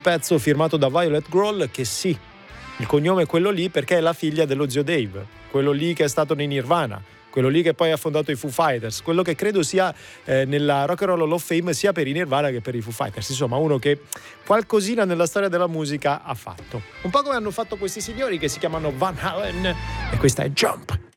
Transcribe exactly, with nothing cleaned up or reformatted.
pezzo firmato da Violet Grohl, che sì, il cognome è quello lì perché è la figlia dello zio Dave, quello lì che è stato nei Nirvana, quello lì che poi ha fondato i Foo Fighters, quello che credo sia eh, nella Rock and Roll Hall of Fame sia per i Nirvana che per i Foo Fighters, insomma uno che qualcosina nella storia della musica ha fatto, un po' come hanno fatto questi signori che si chiamano Van Halen, e questa è Jump.